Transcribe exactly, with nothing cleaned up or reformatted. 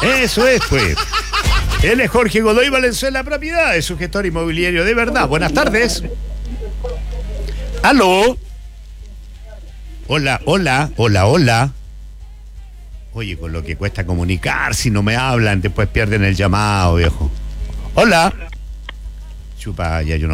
Eso es, pues. Él es Jorge Godoy Valenzuela Propiedades, su gestor inmobiliario de verdad. Buenas tardes. ¿Aló? Hola, hola, hola, hola. Oye, con lo que cuesta comunicar, si no me hablan, después pierden el llamado, viejo. Hola. Chupa, ya yo no